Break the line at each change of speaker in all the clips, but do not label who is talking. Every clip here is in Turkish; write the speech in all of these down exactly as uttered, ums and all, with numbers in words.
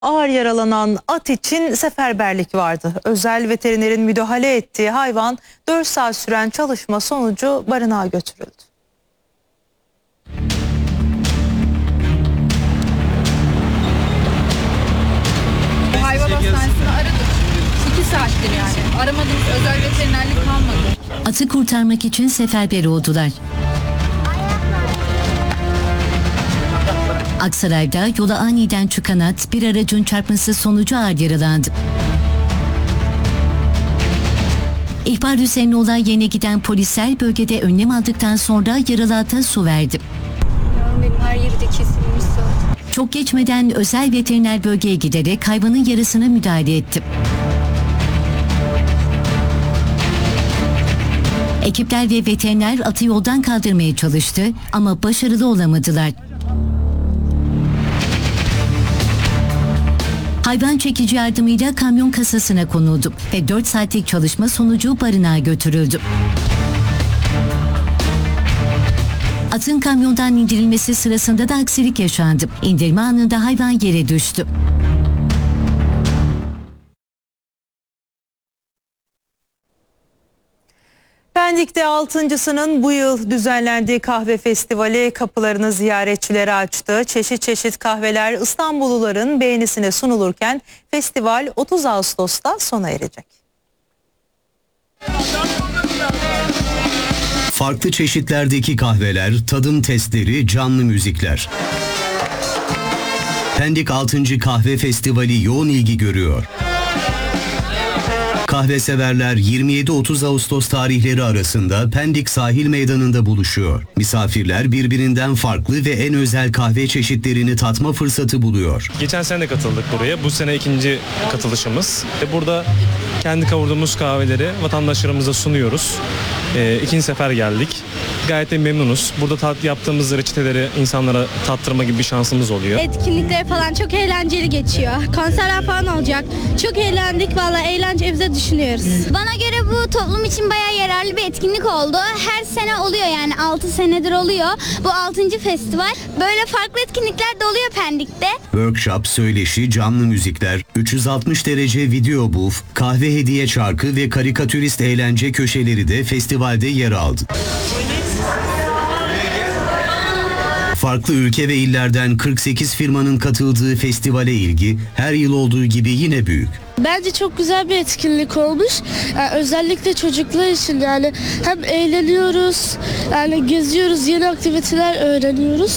Ağır yaralanan at için seferberlik vardı. Özel veterinerin müdahale ettiği hayvan dört saat süren çalışma sonucu barınağa götürüldü.
Bu hayvan hastanesini aradık. iki saattir yani. Aramadığımız özel veterinerlik kalmadı.
Atı kurtarmak için seferber oldular. Aksaray'da yola aniden çıkan at bir aracın çarpması sonucu ağır yaralandı. İhbar üzerine olay yerine giden polisler bölgede önlem aldıktan sonra yaralı ata su verdi.
Benim her yeri de kesilmiş zaten.
Çok geçmeden özel veteriner bölgeye giderek hayvanın yarasına müdahale etti. Ekipler ve veteriner atı yoldan kaldırmaya çalıştı ama başarılı olamadılar. Hayvan çekici yardımıyla kamyon kasasına konuldu ve dört saatlik çalışma sonucu barınağa götürüldü. Atın kamyondan indirilmesi sırasında da aksilik yaşandı. İndirme anında hayvan yere düştü.
Pendik'te altıncısının bu yıl düzenlendiği kahve festivali kapılarını ziyaretçilere açtı. Çeşit çeşit kahveler İstanbulluların beğenisine sunulurken festival otuz Ağustos'ta sona erecek.
Farklı çeşitlerdeki kahveler, tadım testleri, canlı müzikler. Pendik altıncı Kahve Festivali yoğun ilgi görüyor. Kahve severler yirmi yedi otuz Ağustos tarihleri arasında Pendik Sahil Meydanı'nda buluşuyor. Misafirler birbirinden farklı ve en özel kahve çeşitlerini tatma fırsatı buluyor.
Geçen sene de katıldık buraya. Bu sene ikinci katılışımız. Burada kendi kavurduğumuz kahveleri vatandaşlarımıza sunuyoruz. Ee, ikinci sefer geldik. Gayet de memnunuz. Burada tat yaptığımız reçeteleri insanlara tattırma gibi bir şansımız oluyor.
Etkinlikler falan çok eğlenceli geçiyor. Konserler falan olacak. Çok eğlendik. Vallahi eğlencemize düşünüyoruz.
Bana göre bu toplum için bayağı yararlı bir etkinlik oldu. Her sene oluyor yani altı senedir oluyor. Bu altıncı festival. Böyle farklı etkinlikler de oluyor Pendik'te.
Workshop, söyleşi, canlı müzikler, üç yüz altmış derece video booth, kahve hediye çarkı ve karikatürist eğlence köşeleri de festivalde yer aldı. Farklı ülke ve illerden kırk sekiz firmanın katıldığı festivale ilgi her yıl olduğu gibi yine büyük.
Bence çok güzel bir etkinlik olmuş. Yani özellikle çocuklar için yani hem eğleniyoruz, yani geziyoruz, yeni aktiviteler öğreniyoruz.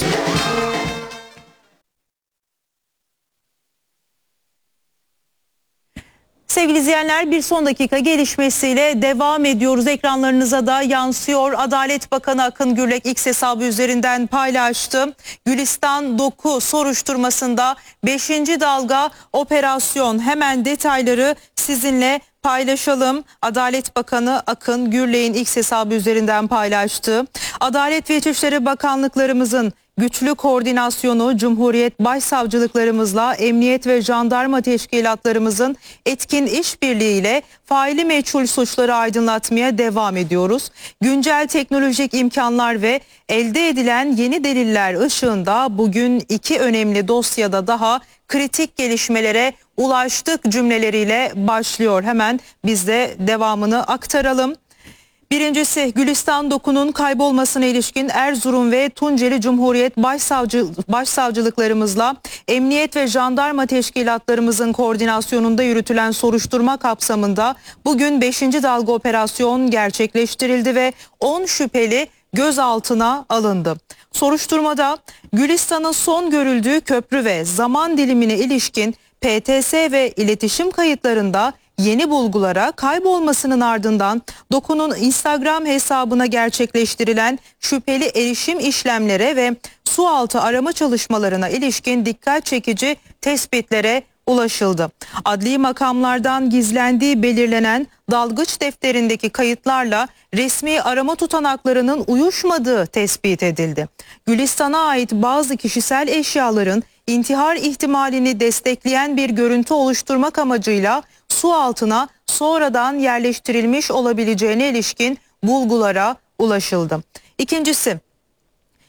Sevgili izleyenler, bir son dakika gelişmesiyle devam ediyoruz. Ekranlarınıza da yansıyor. Adalet Bakanı Akın Gürlek X hesabı üzerinden paylaştı. Gülistan Doku soruşturmasında beşinci dalga operasyon. Hemen detayları sizinle paylaşalım. Adalet Bakanı Akın Gürlek'in X hesabı üzerinden paylaştı. Adalet ve İçişleri Bakanlıklarımızın güçlü koordinasyonu, Cumhuriyet Başsavcılıklarımızla Emniyet ve Jandarma Teşkilatlarımızın etkin işbirliğiyle faili meçhul suçları aydınlatmaya devam ediyoruz. Güncel teknolojik imkanlar ve elde edilen yeni deliller ışığında bugün iki önemli dosyada daha kritik gelişmelere ulaştık cümleleriyle başlıyor. Hemen biz de devamını aktaralım. Birincisi, Gülistan Doku'nun kaybolmasına ilişkin Erzurum ve Tunceli Cumhuriyet Başsavcı, Başsavcılıklarımızla Emniyet ve Jandarma Teşkilatlarımızın koordinasyonunda yürütülen soruşturma kapsamında bugün beşinci dalga operasyon gerçekleştirildi ve on şüpheli gözaltına alındı. Soruşturmada Gülistan'ın son görüldüğü köprü ve zaman dilimine ilişkin P T S ve iletişim kayıtlarında yeni bulgulara, kaybolmasının ardından Doku'nun Instagram hesabına gerçekleştirilen şüpheli erişim işlemlere ve sualtı arama çalışmalarına ilişkin dikkat çekici tespitlere ulaşıldı. Adli makamlardan gizlendiği belirlenen dalgıç defterindeki kayıtlarla resmi arama tutanaklarının uyuşmadığı tespit edildi. Gülistan'a ait bazı kişisel eşyaların intihar ihtimalini destekleyen bir görüntü oluşturmak amacıyla su altına sonradan yerleştirilmiş olabileceğine ilişkin bulgulara ulaşıldı. İkincisi,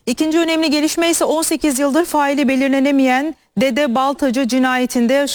İkinci önemli gelişme ise on sekiz yıldır faili belirlenemeyen Dede Baltacı cinayetinde